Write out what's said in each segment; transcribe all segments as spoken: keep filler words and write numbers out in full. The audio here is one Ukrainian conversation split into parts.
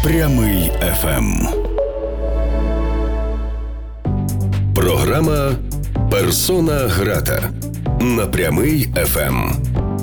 Прямий еф ем. Програма «Персона грата» на Прямий еф ем.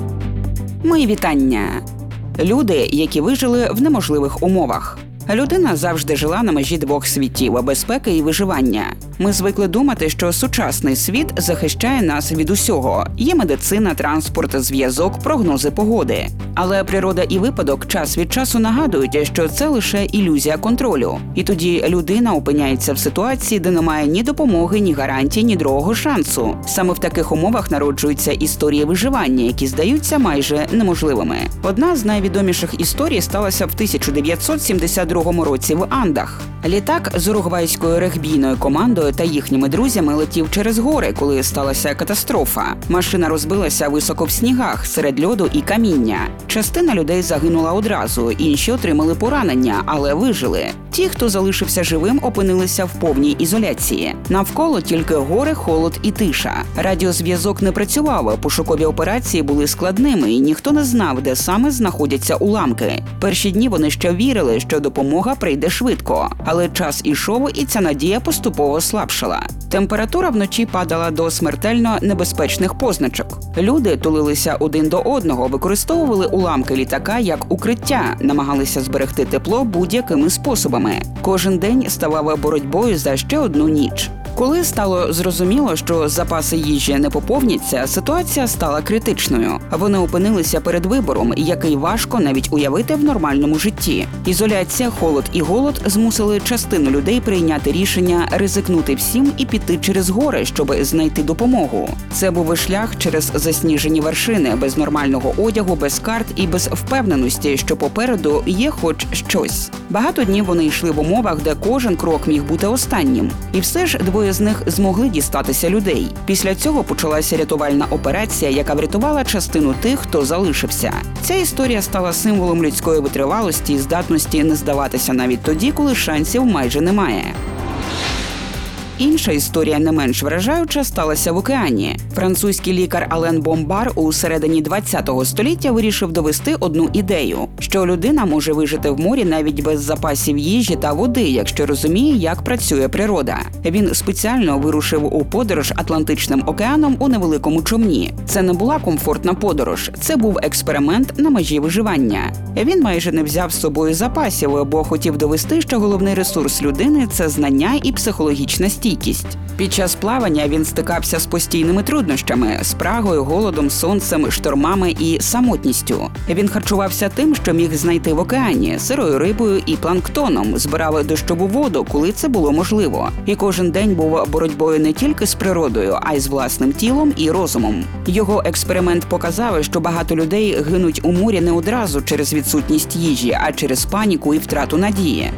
Мої вітання. Люди, які вижили в неможливих умовах. Людина завжди жила на межі двох світів – безпеки і виживання. Ми звикли думати, що сучасний світ захищає нас від усього. Є медицина, транспорт, зв'язок, прогнози погоди. Але природа і випадок час від часу нагадують, що це лише ілюзія контролю. І тоді людина опиняється в ситуації, де немає ні допомоги, ні гарантій, ні другого шансу. Саме в таких умовах народжуються історії виживання, які здаються майже неможливими. Одна з найвідоміших історій сталася в тисяча дев'ятсот сімдесят другому році в Андах. Літак з уругвайською регбійною командою та їхніми друзями летів через гори, коли сталася катастрофа. Машина розбилася високо в снігах, серед льоду і каміння. Частина людей загинула одразу, інші отримали поранення, але вижили. Ті, хто залишився живим, опинилися в повній ізоляції. Навколо тільки гори, холод і тиша. Радіозв'язок не працював, пошукові операції були складними, і ніхто не знав, де саме знаходяться уламки. Перші дні вони ще вірили, що допомога прийде швидко. Але час ішов, і ця надія поступово слабшала. Температура вночі падала до смертельно небезпечних позначок. Люди тулилися один до одного, використовували уламки літака як укриття, намагалися зберегти тепло будь-якими способами. Кожен день ставав боротьбою за ще одну ніч. Коли стало зрозуміло, що запаси їжі не поповняться, ситуація стала критичною. Вони опинилися перед вибором, який важко навіть уявити в нормальному житті. Ізоляція, холод і голод змусили частину людей прийняти рішення ризикнути всім і піти через гори, щоб знайти допомогу. Це був шлях через засніжені вершини, без нормального одягу, без карт і без впевненості, що попереду є хоч щось. Багато днів вони йшли в умовах, де кожен крок міг бути останнім. І все ж двоє з них змогли дістатися людей. Після цього почалася рятувальна операція, яка врятувала частину тих, хто залишився. Ця історія стала символом людської витривалості і здатності не здаватися навіть тоді, коли шансів майже немає. Інша історія, не менш вражаюча, сталася в океані. Французький лікар Ален Бомбар у середині ХХ століття вирішив довести одну ідею, що людина може вижити в морі навіть без запасів їжі та води, якщо розуміє, як працює природа. Він спеціально вирушив у подорож Атлантичним океаном у невеликому човні. Це не була комфортна подорож, це був експеримент на межі виживання. Він майже не взяв з собою запасів, бо хотів довести, що головний ресурс людини – це знання і психологічна стійкість. Під час плавання він стикався з постійними труднощами – спрагою, голодом, сонцем, штормами і самотністю. Він харчувався тим, що міг знайти в океані – сирою рибою і планктоном, збирав дощову воду, коли це було можливо. І кожен день був боротьбою не тільки з природою, а й з власним тілом і розумом. Його експеримент показав, що багато людей гинуть у морі не одразу через відсутність їжі, а через паніку і втрату надії.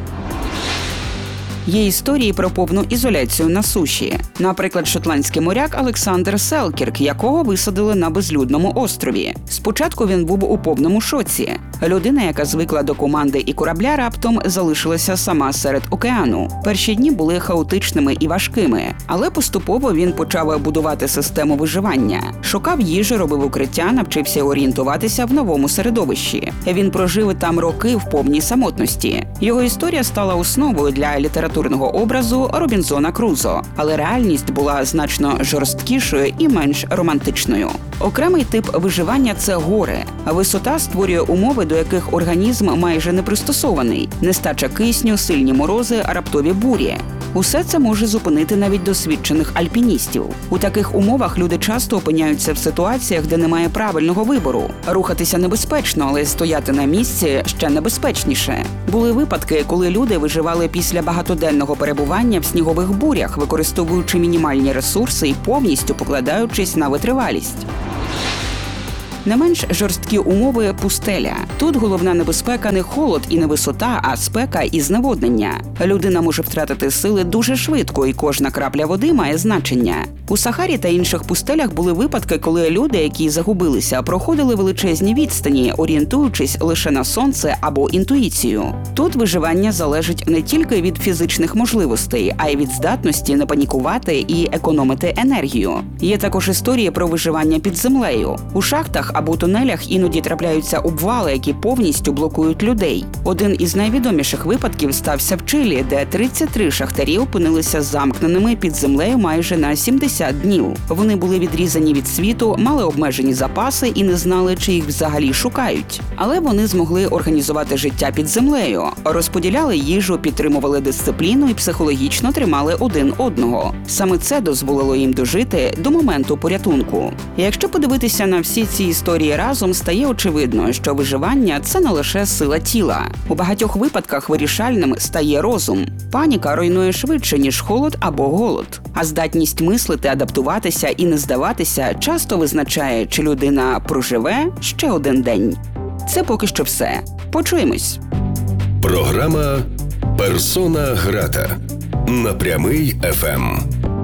Є історії про повну ізоляцію на суші. Наприклад, шотландський моряк Олександр Селкірк, якого висадили на безлюдному острові. Спочатку він був у повному шоці. Людина, яка звикла до команди і корабля, раптом залишилася сама серед океану. Перші дні були хаотичними і важкими, але поступово він почав будувати систему виживання. Шукав їжу, робив укриття, навчився орієнтуватися в новому середовищі. Він прожив там роки в повній самотності. Його історія стала основою для літературного образу Робінзона Крузо, але реальність була значно жорсткішою і менш романтичною. Окремий тип виживання – це гори. Висота створює умови, до яких організм майже не пристосований. Нестача кисню, сильні морози, раптові бурі. Усе це може зупинити навіть досвідчених альпіністів. У таких умовах люди часто опиняються в ситуаціях, де немає правильного вибору. Рухатися небезпечно, але стояти на місці ще небезпечніше. Були випадки, коли люди виживали після багатоденного перебування в снігових бурях, використовуючи мінімальні ресурси і повністю покладаючись на витривалість. Не менш жорсткі умови – пустеля. Тут головна небезпека не холод і не висота, а спека і зневоднення. Людина може втратити сили дуже швидко, і кожна крапля води має значення. У Сахарі та інших пустелях були випадки, коли люди, які загубилися, проходили величезні відстані, орієнтуючись лише на сонце або інтуїцію. Тут виживання залежить не тільки від фізичних можливостей, а й від здатності не панікувати і економити енергію. Є також історії про виживання під землею. У шахтах або тунелях іноді трапляються обвали, які повністю блокують людей. Один із найвідоміших випадків стався в Чилі, де тридцять три шахтарі опинилися замкненими під землею майже на сімдесят днів. Вони були відрізані від світу, мали обмежені запаси і не знали, чи їх взагалі шукають. Але вони змогли організувати життя під землею, розподіляли їжу, підтримували дисципліну і психологічно тримали один одного. Саме це дозволило їм дожити до моменту порятунку. І якщо подивитися на всі ці історії разом, стає очевидно, що виживання – це не лише сила тіла. У багатьох випадках вирішальним стає розум. Паніка руйнує швидше, ніж холод або голод. А здатність мислити, адаптуватися і не здаватися часто визначає, чи людина проживе ще один день. Це поки що все. Почуємось. Програма «Персона грата» на Прямий еф ем.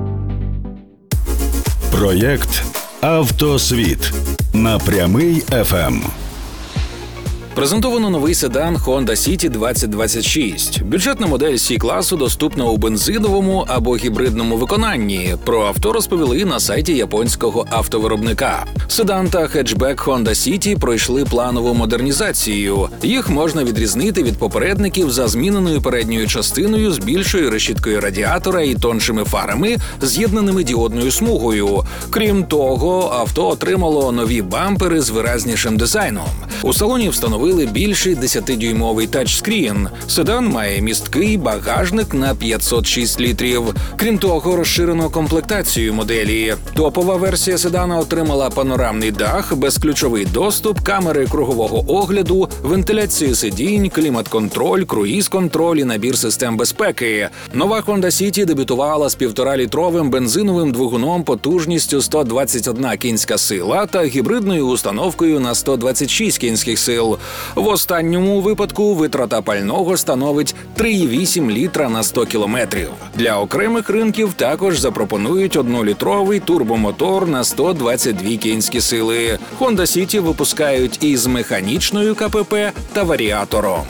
Проєкт «Автосвіт» на Прямий еф ем. Презентовано новий седан Honda City двадцять двадцять шість. Бюджетна модель Сі-класу доступна у бензиновому або гібридному виконанні. Про авто розповіли на сайті японського автовиробника. Седан та хетчбек Honda City пройшли планову модернізацію. Їх можна відрізнити від попередників за зміненою передньою частиною з більшою решіткою радіатора і тоншими фарами, з'єднаними діодною смугою. Крім того, авто отримало нові бампери з виразнішим дизайном. У салоні встановили більший десятидюймовий тачскрін. Седан має місткий багажник на п'ятсот шість літрів. Крім того, розширено комплектацію моделі. Топова версія седана отримала панорамний дах, безключовий доступ, камери кругового огляду, вентиляцію сидінь, клімат-контроль, круїз-контроль і набір систем безпеки. Нова Honda City дебютувала з півторалітровим бензиновим двигуном потужністю сто двадцять одна кінська сила та гібридною установкою на сто двадцять шість кінських сил. В останньому випадку витрата пального становить три цілих вісім літра на сто кілометрів. Для окремих ринків також запропонують однолітровий турбомотор на сто двадцять дві кінські сили. Honda City випускають із механічною ка пе пе та варіатором.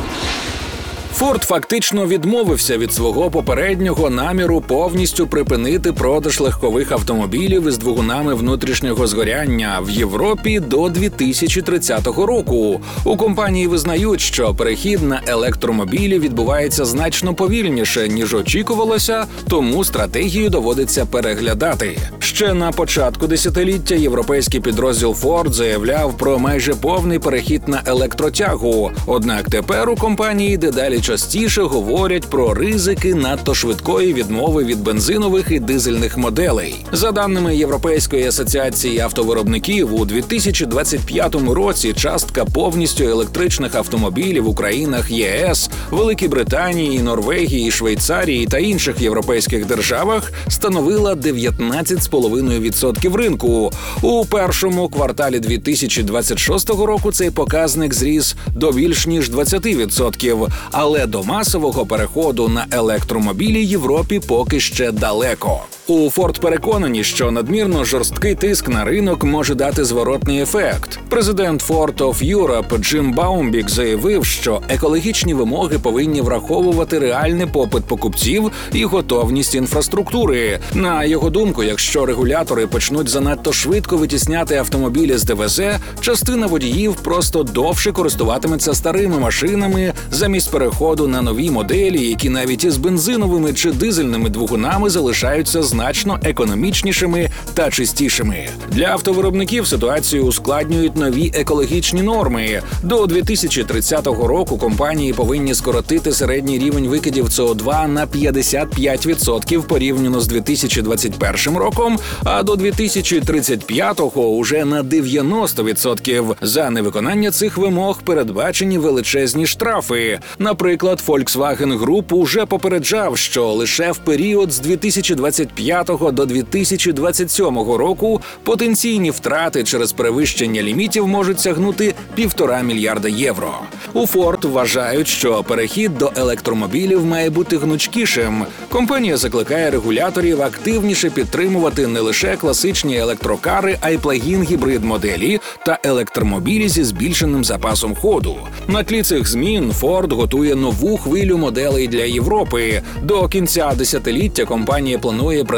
Форд фактично відмовився від свого попереднього наміру повністю припинити продаж легкових автомобілів із двигунами внутрішнього згоряння в Європі до дві тисячі тридцятого року. У компанії визнають, що перехід на електромобілі відбувається значно повільніше, ніж очікувалося, тому стратегію доводиться переглядати. Ще на початку десятиліття європейський підрозділ Ford заявляв про майже повний перехід на електротягу. Однак тепер у компанії дедалі частіше говорять про ризики надто швидкої відмови від бензинових і дизельних моделей. За даними Європейської асоціації автовиробників, у дві тисячі двадцять п'ятому році частка повністю електричних автомобілів у країнах є ес, Великій Британії, Норвегії, Швейцарії та інших європейських державах становила дев'ятнадцять цілих п'ять десятих відсотка ринку. У першому кварталі дві тисячі двадцять шостого року цей показник зріс до більш ніж двадцять відсотків, але до масового переходу на електромобілі Європі поки ще далеко. У Ford переконані, що надмірно жорсткий тиск на ринок може дати зворотний ефект. Президент Ford of Europe Джим Баумбік заявив, що екологічні вимоги повинні враховувати реальний попит покупців і готовність інфраструктури. На його думку, якщо регулятори почнуть занадто швидко витісняти автомобілі з де ве зет, частина водіїв просто довше користуватиметься старими машинами замість переходу на нові моделі, які навіть із бензиновими чи дизельними двигунами залишаються значно економічнішими та чистішими. Для автовиробників ситуацію ускладнюють нові екологічні норми. До дві тисячі тридцятого року компанії повинні скоротити середній рівень викидів це о два на п'ятдесят п'ять відсотків порівняно з дві тисячі двадцять першим роком, а до дві тисячі тридцять п'ятого уже на дев'яносто відсотків. За невиконання цих вимог передбачені величезні штрафи. Наприклад, Volkswagen Group уже попереджав, що лише в період з дві тисячі двадцять п'ятого до дві тисячі двадцять сьомого року потенційні втрати через перевищення лімітів можуть сягнути півтора мільярда євро. У Ford вважають, що перехід до електромобілів має бути гнучкішим. Компанія закликає регуляторів активніше підтримувати не лише класичні електрокари, а й плагін-гібрид моделі та електромобілі зі збільшеним запасом ходу. На тлі цих змін Ford готує нову хвилю моделей для Європи. До кінця десятиліття компанія планує презентувати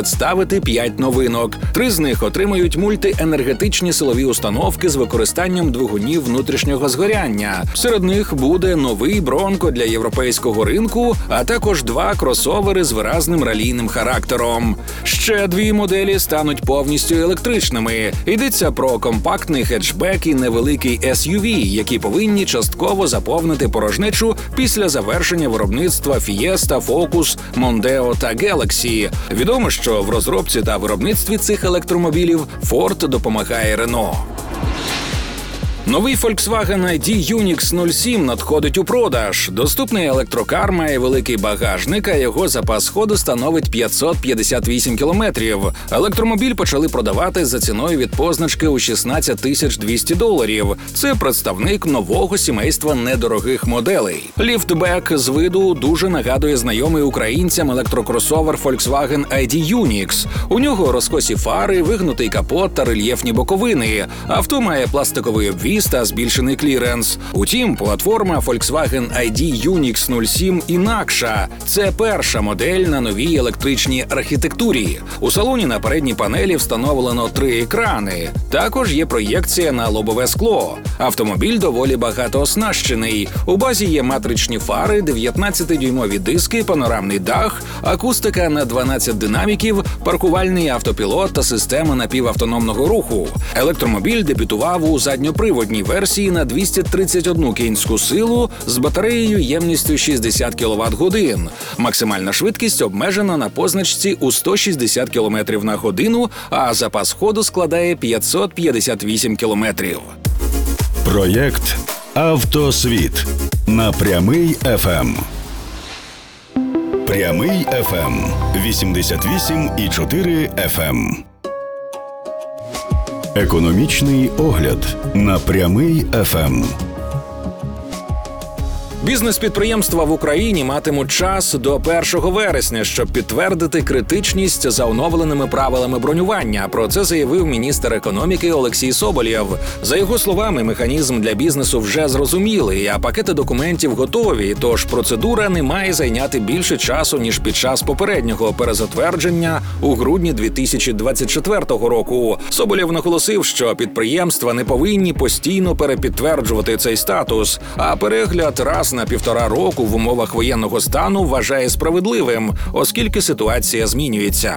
представити п'ять новинок. Три з них отримають мультиенергетичні силові установки з використанням двигунів внутрішнього згоряння. Серед них буде новий Бронко для європейського ринку, а також два кросовери з виразним ралійним характером. Ще дві моделі стануть повністю електричними. Йдеться про компактний хетчбек і невеликий ес ю ві, які повинні частково заповнити порожнечу після завершення виробництва Fiesta, Focus, Mondeo та Galaxy. Відомо, що в розробці та виробництві цих електромобілів Ford допомагає Renault. Новий Volkswagen ай ді Юнікс нуль сім надходить у продаж. Доступний електрокар має великий багажник, а його запас ходу становить п'ятсот п'ятдесят вісім кілометрів. Електромобіль почали продавати за ціною від позначки у шістнадцять тисяч двісті доларів. Це представник нового сімейства недорогих моделей. Ліфтбек з виду дуже нагадує знайомий українцям електрокросовер Volkswagen ай ді Юнікс. У нього розкосі фари, вигнутий капот та рельєфні боковини. Авто має пластиковий обвіз та збільшений кліренс. Утім, платформа Volkswagen ай ді Юнікс нуль сім інакша. Це перша модель на новій електричній архітектурі. У салоні на передній панелі встановлено три екрани. Також є проєкція на лобове скло. Автомобіль доволі багатооснащений. У базі є матричні фари, дев'ятнадцятидюймові диски, панорамний дах, акустика на дванадцять динаміків, паркувальний автопілот та система напівавтономного руху. Електромобіль дебютував у задньоприводній версії на двісті тридцять одну кінську силу з батареєю ємністю шістдесят кіловат-годин. Максимальна швидкість обмежена на позначці у сто шістдесят кілометрів на годину, а запас ходу складає п'ятсот п'ятдесят вісім кілометрів. Проєкт «Автосвіт» на Прямий еф ем. Прямий еф ем вісімдесят вісім і чотири еф ем. Економічний огляд на Прямий еф ем. Бізнес-підприємства в Україні матимуть час до першого вересня, щоб підтвердити критичність за оновленими правилами бронювання. Про це заявив міністр економіки Олексій Соболєв. За його словами, механізм для бізнесу вже зрозумілий, а пакети документів готові, тож процедура не має зайняти більше часу, ніж під час попереднього перезатвердження у грудні дві тисячі двадцять четвертого року. Соболєв наголосив, що підприємства не повинні постійно перепідтверджувати цей статус, а перегляд раз на півтора року в умовах воєнного стану вважає справедливим, оскільки ситуація змінюється.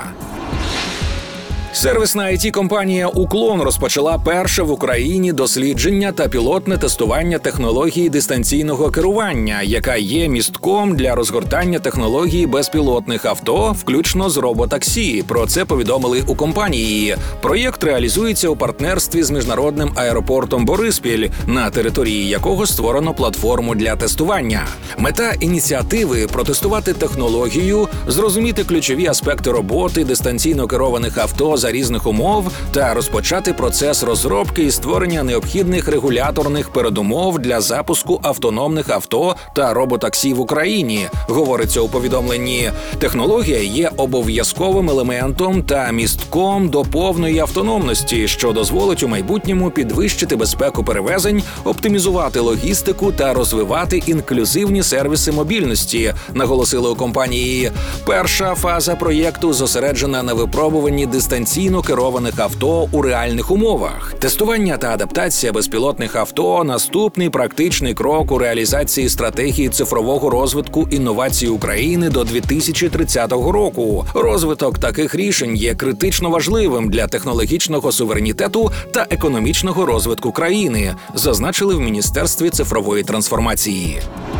Сервісна ай ті-компанія «Уклон» розпочала перше в Україні дослідження та пілотне тестування технології дистанційного керування, яка є містком для розгортання технології безпілотних авто, включно з роботаксі. Про це повідомили у компанії. Проєкт реалізується у партнерстві з міжнародним аеропортом Бориспіль, на території якого створено платформу для тестування. Мета ініціативи – протестувати технологію, зрозуміти ключові аспекти роботи дистанційно керованих авто за різних умов та розпочати процес розробки і створення необхідних регуляторних передумов для запуску автономних авто та роботаксі в Україні, говориться у повідомленні. Технологія є обов'язковим елементом та містком до повної автономності, що дозволить у майбутньому підвищити безпеку перевезень, оптимізувати логістику та розвивати інклюзивні сервіси мобільності, наголосили у компанії. Перша фаза проєкту зосереджена на випробуванні дистанційно керованих авто у реальних умовах. Тестування та адаптація безпілотних авто – наступний практичний крок у реалізації стратегії цифрового розвитку інновацій України до дві тисячі тридцятого року. Розвиток таких рішень є критично важливим для технологічного суверенітету та економічного розвитку країни, зазначили в Міністерстві цифрової трансформації.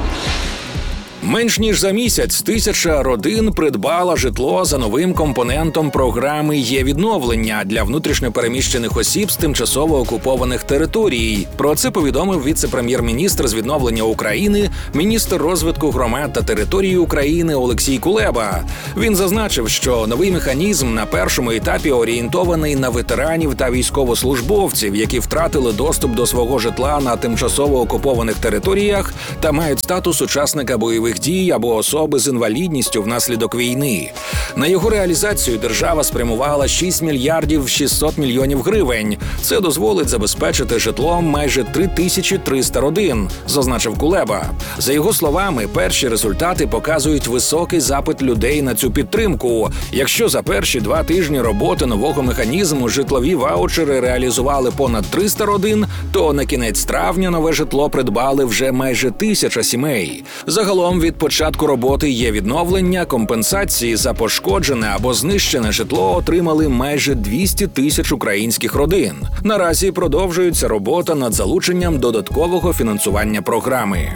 Менш ніж за місяць тисяча родин придбала житло за новим компонентом програми «Є-відновлення» для внутрішньопереміщених осіб з тимчасово окупованих територій. Про це повідомив віце-прем'єр-міністр з відновлення України, міністр розвитку громад та території України Олексій Кулеба. Він зазначив, що новий механізм на першому етапі орієнтований на ветеранів та військовослужбовців, які втратили доступ до свого житла на тимчасово окупованих територіях та мають статус учасника бойових бойових дій або особи з інвалідністю внаслідок війни. На його реалізацію держава спрямувала шість мільярдів шістсот мільйонів гривень. Це дозволить забезпечити житлом майже три тисячі триста родин, зазначив Кулеба. За його словами, перші результати показують високий запит людей на цю підтримку. Якщо за перші два тижні роботи нового механізму житлові ваучери реалізували понад триста родин, то на кінець травня нове житло придбали вже майже тисяча сімей. Загалом від початку роботи є відновлення, компенсації за пошкоджене або знищене житло отримали майже двісті тисяч українських родин. Наразі продовжується робота над залученням додаткового фінансування програми.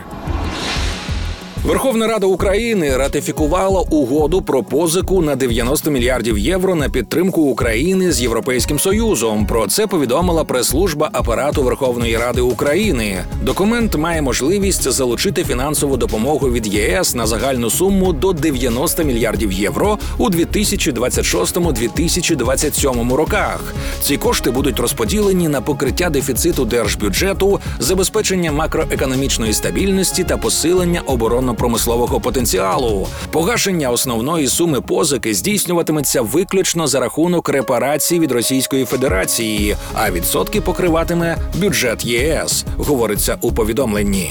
Верховна Рада України ратифікувала угоду про позику на дев'яносто мільярдів євро на підтримку України з Європейським Союзом. Про це повідомила прес-служба Апарату Верховної Ради України. Документ має можливість залучити фінансову допомогу від ЄС на загальну суму до дев'яносто мільярдів євро у дві тисячі двадцять шостому - дві тисячі двадцять сьомому роках. Ці кошти будуть розподілені на покриття дефіциту держбюджету, забезпечення макроекономічної стабільності та посилення оборонно промислового потенціалу. Погашення основної суми позики здійснюватиметься виключно за рахунок репарацій від Російської Федерації, а відсотки покриватиме бюджет ЄС, говориться у повідомленні.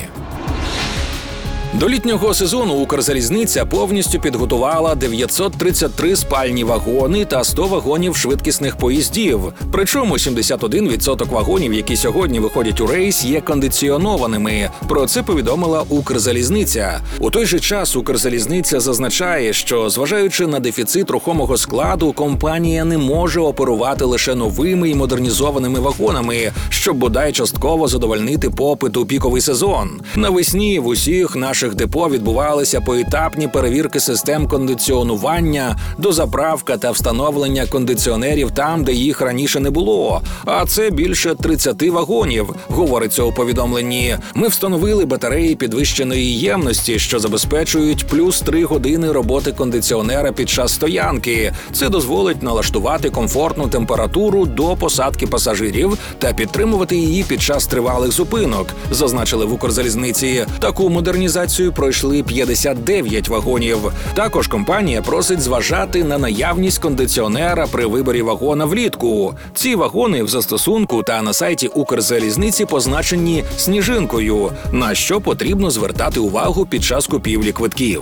До літнього сезону Укрзалізниця повністю підготувала дев'ятсот тридцять три спальні вагони та сто вагонів швидкісних поїздів. Причому сімдесят один відсоток вагонів, які сьогодні виходять у рейс, є кондиціонованими. Про це повідомила Укрзалізниця. У той же час Укрзалізниця зазначає, що, зважаючи на дефіцит рухомого складу, компанія не може оперувати лише новими і модернізованими вагонами, щоб бодай частково задовольнити попит у піковий сезон. Навесні в усіх наших депо відбувалися поетапні перевірки систем кондиціонування, дозаправка та встановлення кондиціонерів там, де їх раніше не було. А це більше тридцять вагонів, говориться у повідомленні. Ми встановили батареї підвищеної ємності, що забезпечують плюс три години роботи кондиціонера під час стоянки. Це дозволить налаштувати комфортну температуру до посадки пасажирів та підтримувати її під час тривалих зупинок, зазначили в Укрзалізниці. Таку модернізацію пройшли п'ятдесят дев'ять вагонів. Також компанія просить зважати на наявність кондиціонера при виборі вагона влітку. Ці вагони в застосунку та на сайті Укрзалізниці позначені сніжинкою, на що потрібно звертати увагу під час купівлі квитків.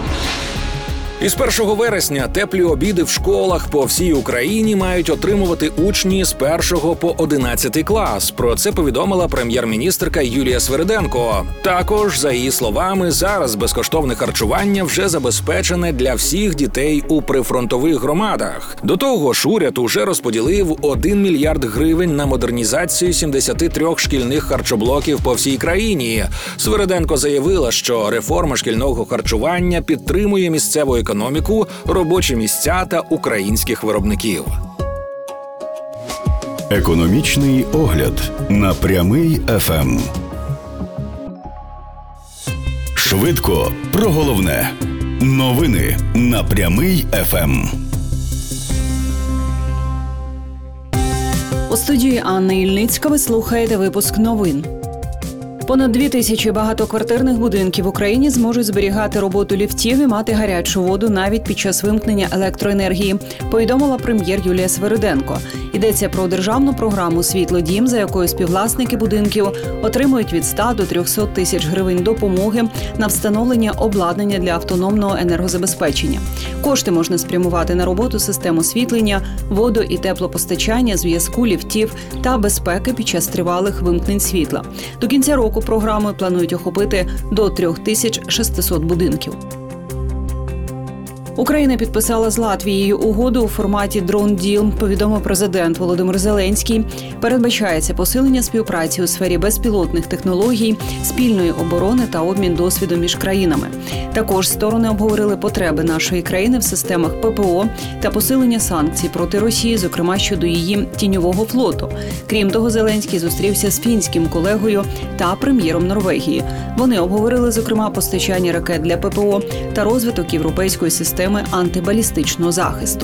Із першого вересня теплі обіди в школах по всій Україні мають отримувати учні з першого по одинадцятий клас. Про це повідомила прем'єр-міністерка Юлія Свериденко. Також, за її словами, зараз безкоштовне харчування вже забезпечене для всіх дітей у прифронтових громадах. До того ж, уряд уже розподілив один мільярд гривень на модернізацію сімдесят три шкільних харчоблоків по всій країні. Свериденко заявила, що реформа шкільного харчування підтримує місцеву економіку, робочі місця та українських виробників. Економічний огляд на Прямий еф ем. Швидко про головне. Новини на Прямий еф ем. У студії Анна Ільницька ви слухаєте випуск новин. Понад дві тисячі багатоквартирних будинків в Україні зможуть зберігати роботу ліфтів і мати гарячу воду навіть під час вимкнення електроенергії, повідомила прем'єр Юлія Свериденко. Йдеться про державну програму «Світлодім», за якою співвласники будинків отримують від ста до трьохсот тисяч гривень допомоги на встановлення обладнання для автономного енергозабезпечення. Кошти можна спрямувати на роботу систем освітлення, водо- і теплопостачання, зв'язку, ліфтів та безпеки під час тривалих вимкнень світла. До кінця року програмою планують охопити до трьох тисяч шестисот будинків. Україна підписала з Латвією угоду у форматі «Drone Deal», повідомив президент Володимир Зеленський. Передбачається посилення співпраці у сфері безпілотних технологій, спільної оборони та обмін досвідом між країнами. Також сторони обговорили потреби нашої країни в системах пе пе о та посилення санкцій проти Росії, зокрема щодо її тіньового флоту. Крім того, Зеленський зустрівся з фінським колегою та прем'єром Норвегії. Вони обговорили, зокрема, постачання ракет для пе пе о та розвиток європейської системи антибалістичного захисту.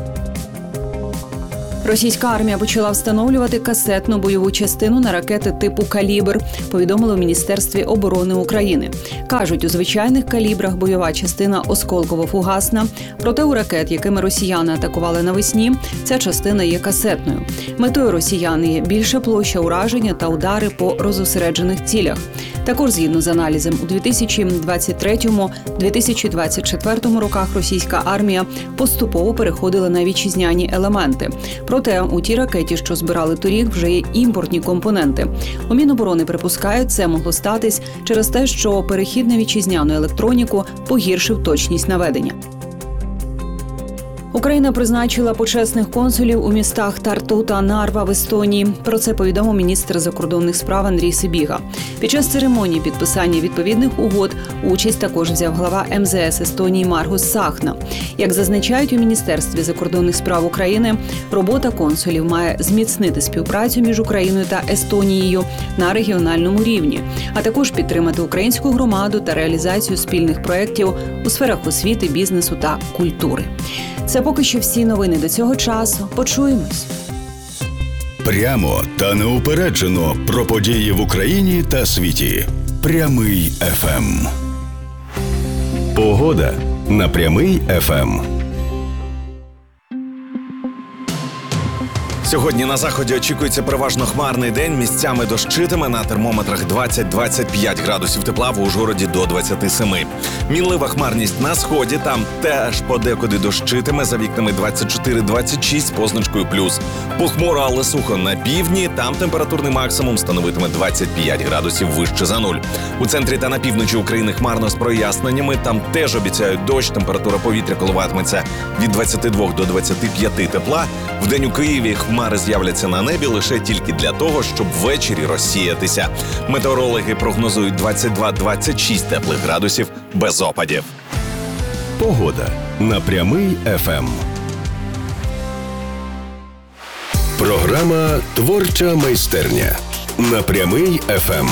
Російська армія почала встановлювати касетну бойову частину на ракети типу «Калібр», повідомили в Міністерстві оборони України. Кажуть, у звичайних калібрах бойова частина осколково-фугасна, проте у ракет, якими росіяни атакували навесні, ця частина є касетною. Метою росіян є більша площа ураження та удари по розосереджених цілях. Також, згідно з аналізом, у дві тисячі двадцять третьому - дві тисячі двадцять четвертому роках російська армія поступово переходила на вітчизняні елементи. Проте у тій ракеті, що збирали торік, вже є імпортні компоненти. У Міноборони припускають, це могло статись через те, що перехід на вітчизняну електроніку погіршив точність наведення. Україна призначила почесних консулів у містах Тарту та Нарва в Естонії. Про це повідомив міністр закордонних справ Андрій Сибіга. Під час церемонії підписання відповідних угод участь також взяв глава ем зе ес Естонії Маргус Сахна. Як зазначають у Міністерстві закордонних справ України, робота консулів має зміцнити співпрацю між Україною та Естонією на регіональному рівні, а також підтримати українську громаду та реалізацію спільних проєктів у сферах освіти, бізнесу та культури. Це поки що всі новини до цього часу. Почуємось. Прямо та неупереджено про події в Україні та світі. Прямий еф ем. Погода на Прямий еф ем. Сьогодні на заході очікується переважно хмарний день, місцями дощитиме, на термометрах двадцять - двадцять п'ять градусів тепла, в Ужгороді до двадцять сім. Мінлива хмарність на сході, там теж подекуди дощитиме, за вікнами двадцять чотири - двадцять шість з позначкою плюс. Похмуро, але сухо на півдні, там температурний максимум становитиме двадцять п'ять градусів вище за нуль. У центрі та на півночі України хмарно з проясненнями, там теж обіцяють дощ, температура повітря коливатиметься від двадцяти двох до двадцяти п'яти тепла. Вдень у Києві хмари з'являться на небі лише тільки для того, щоб ввечері розсіятися. Метеорологи прогнозують двадцять два - двадцять шість теплих градусів без опадів. Погода на Прямий еф ем. Програма «Творча майстерня» на Прямий еф ем.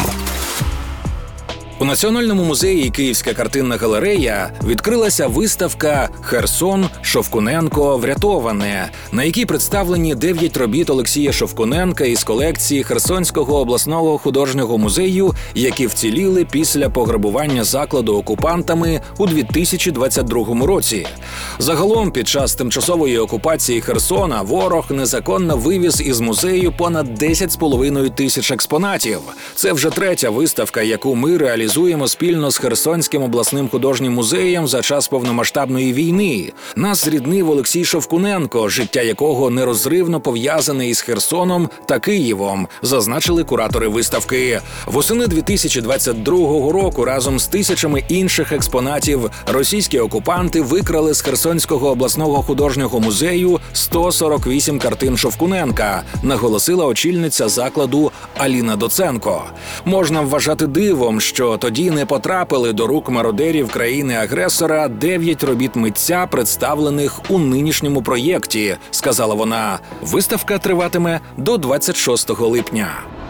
У Національному музеї «Київська картинна галерея» відкрилася виставка «Херсон. Шовкуненко. Врятоване», на якій представлені дев'ять робіт Олексія Шовкуненка із колекції Херсонського обласного художнього музею, які вціліли після пограбування закладу окупантами у дві тисячі двадцять другому році. Загалом, під час тимчасової окупації Херсона ворог незаконно вивіз із музею понад десять з половиною тисяч експонатів. Це вже третя виставка, яку ми реалізуємо спільно з Херсонським обласним художнім музеєм за час повномасштабної війни. Нас зріднив Олексій Шовкуненко, життя якого нерозривно пов'язане із Херсоном та Києвом, зазначили куратори виставки. Восени дві тисячі двадцять другого року разом з тисячами інших експонатів російські окупанти викрали з Херсонського обласного художнього музею сто сорок вісім картин Шовкуненка, наголосила очільниця закладу Аліна Доценко. Можна вважати дивом, що тоді не потрапили до рук мародерів країни-агресора дев'ять робіт митця, представлених у нинішньому проєкті, сказала вона. Виставка триватиме до двадцять шостого липня.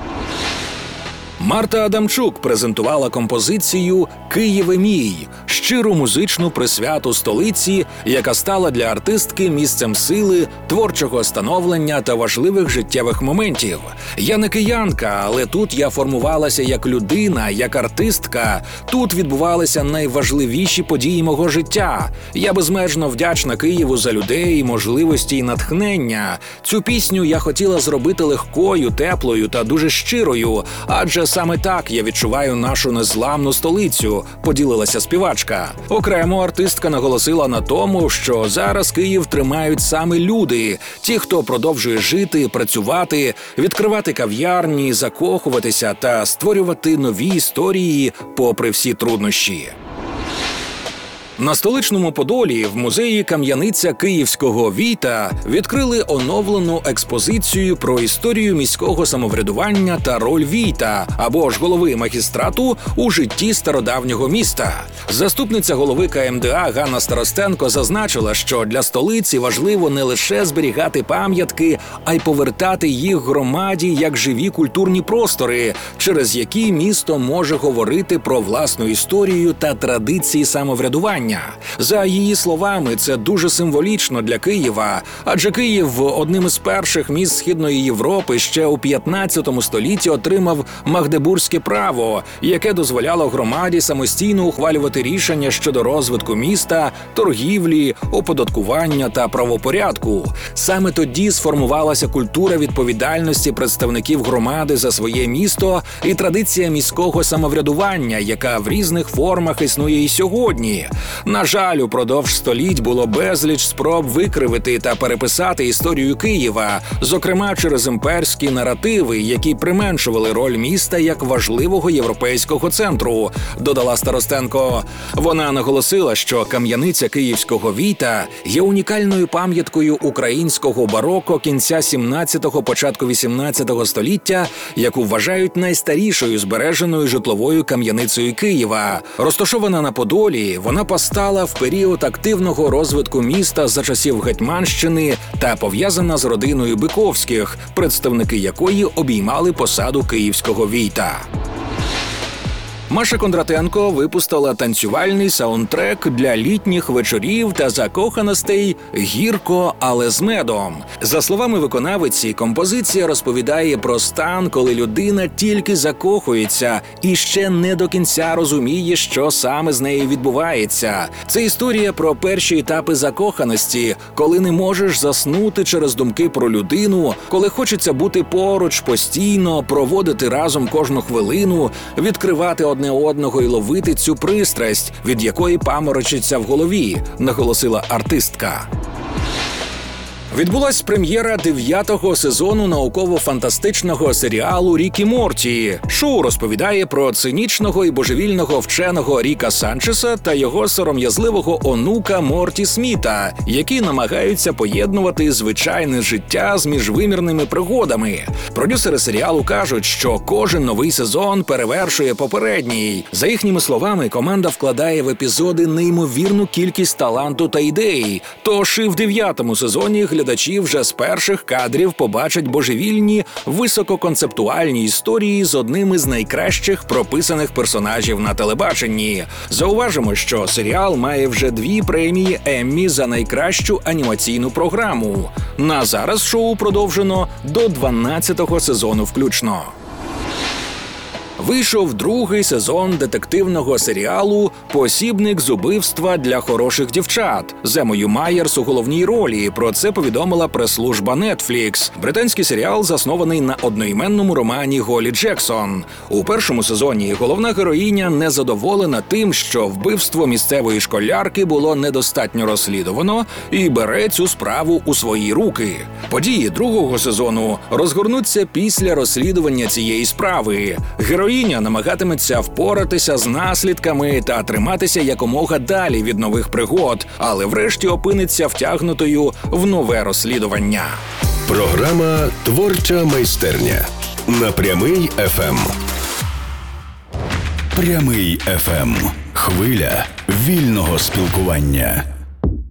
Марта Адамчук презентувала композицію «Києве мій» – щиру музичну присвяту столиці, яка стала для артистки місцем сили, творчого становлення та важливих життєвих моментів. Я не киянка, але тут я формувалася як людина, як артистка. Тут відбувалися найважливіші події мого життя. Я безмежно вдячна Києву за людей, можливості і натхнення. Цю пісню я хотіла зробити легкою, теплою та дуже щирою, адже саме так я відчуваю нашу незламну столицю, поділилася співачка. Окремо артистка наголосила на тому, що зараз Київ тримають саме люди, ті, хто продовжує жити, працювати, відкривати кав'ярні, закохуватися та створювати нові історії попри всі труднощі. На столичному Подолі в музеї «Кам'яниця Київського Війта» відкрили оновлену експозицію про історію міського самоврядування та роль Війта, або ж голови магістрату, у житті стародавнього міста. Заступниця голови ка ем де а Ганна Старостенко зазначила, що для столиці важливо не лише зберігати пам'ятки, а й повертати їх громаді як живі культурні простори, через які місто може говорити про власну історію та традиції самоврядування. розслідування. За її словами, це дуже символічно для Києва, адже Київ одним із перших міст Східної Європи ще у п'ятнадцятому столітті отримав Магдебурзьке право, яке дозволяло громаді самостійно ухвалювати рішення щодо розвитку міста, торгівлі, оподаткування та правопорядку. Саме тоді сформувалася культура відповідальності представників громади за своє місто і традиція міського самоврядування, яка в різних формах існує і сьогодні. На жаль, упродовж століть було безліч спроб викривити та переписати історію Києва, зокрема через імперські наративи, які применшували роль міста як важливого європейського центру, додала Старостенко. Вона наголосила, що кам'яниця Київського Війта є унікальною пам'яткою українського бароко кінця сімнадцятого – початку вісімнадцятого століття, яку вважають найстарішою збереженою житловою кам'яницею Києва. Розташована на Подолі, вона постала в період активного розвитку міста за часів Гетьманщини та пов'язана з родиною Биковських, представники якої обіймали посаду Київського Війта. Маша Кондратенко випустила танцювальний саундтрек для літніх вечорів та закоханостей «Гірко, але з медом». За словами виконавиці, композиція розповідає про стан, коли людина тільки закохується і ще не до кінця розуміє, що саме з нею відбувається. Це історія про перші етапи закоханості, коли не можеш заснути через думки про людину, коли хочеться бути поруч постійно, проводити разом кожну хвилину, відкривати одне одного і ловити цю пристрасть, від якої паморочиться в голові, наголосила артистка. Відбулась прем'єра дев'ятого сезону науково-фантастичного серіалу «Рік і Морті». Шоу розповідає про цинічного і божевільного вченого Ріка Санчеса та його сором'язливого онука Морті Сміта, які намагаються поєднувати звичайне життя з міжвимірними пригодами. Продюсери серіалу кажуть, що кожен новий сезон перевершує попередній. За їхніми словами, команда вкладає в епізоди неймовірну кількість таланту та ідей. Тож і в дев'ятому сезоні глядачі вже з перших кадрів побачать божевільні, висококонцептуальні історії з одним із найкращих прописаних персонажів на телебаченні. Зауважимо, що серіал має вже дві премії Еммі за найкращу анімаційну програму. На зараз шоу продовжено до дванадцятого сезону включно. Вийшов другий сезон детективного серіалу «Посібник з убивства для хороших дівчат» з Еммою Майерс у головній ролі. Про це повідомила прес-служба Netflix. Британський серіал заснований на одноіменному романі Голі Джексон. У першому сезоні головна героїня незадоволена тим, що вбивство місцевої школярки було недостатньо розслідувано, і бере цю справу у свої руки. Події другого сезону розгорнуться після розслідування цієї справи. Героїня намагатиметься впоратися з наслідками та триматися якомога далі від нових пригод, але врешті опиниться втягнутою в нове розслідування. Програма «Творча майстерня» на Прямий еф ем. Прямий еф ем. Хвиля вільного спілкування.